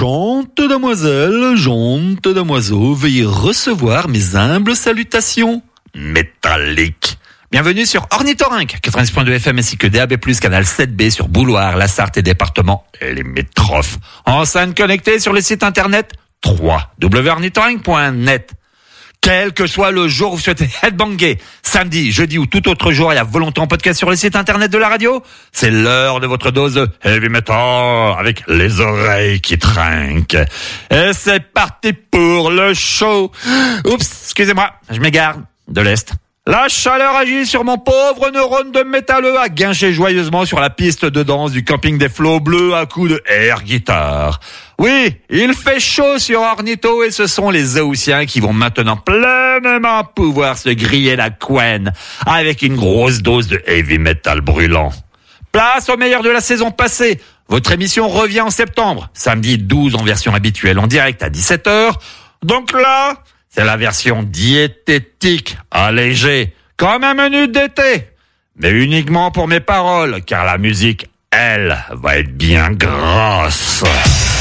Gentes damoiselles, gentes damoiseaux, veuillez recevoir mes humbles salutations métalliques. Bienvenue sur Ornithorynque, 90.2 FM ainsi que DAB+, canal 7B sur Bouloir, la Sarthe et département limitrophes. Enceinte connectée sur le site internet www.ornithorynque.net. Quel que soit le jour où vous souhaitez headbanger, samedi, jeudi ou tout autre jour, et à volonté en podcast sur le site internet de la radio, c'est l'heure de votre dose de heavy metal avec les oreilles qui trinquent. Et c'est parti pour le show. Oups, excusez-moi, je m'égare de l'Est. La chaleur agit sur mon pauvre neurone de métalleux à guincher joyeusement sur la piste de danse du camping des flots bleus à coups de air guitare. Oui, il fait chaud sur Ornitho et ce sont les Zéoutiens qui vont maintenant pleinement pouvoir se griller la couenne avec une grosse dose de heavy metal brûlant. Place au meilleur de la saison passée. Votre émission revient en septembre, samedi 12 en version habituelle en direct à 17h. Donc là, c'est la version diététique, allégée, comme un menu d'été. Mais uniquement pour mes paroles, car la musique, elle, va être bien grasse.